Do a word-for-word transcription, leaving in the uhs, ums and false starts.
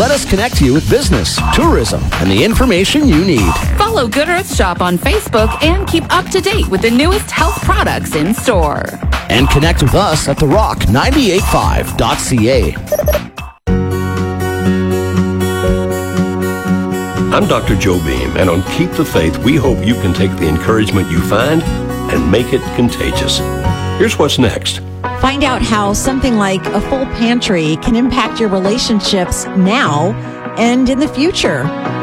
Let us connect you with business, tourism, and the information you need. Follow Good Earth Shop on Facebook and keep up to date with the newest health products in store. And connect with us at the rock nine eight five dot c a. I'm Doctor Joe Beam, and on Keep the Faith, we hope you can take the encouragement you find and make it contagious. Here's what's next. Find out how something like a full pantry can impact your relationships now and in the future.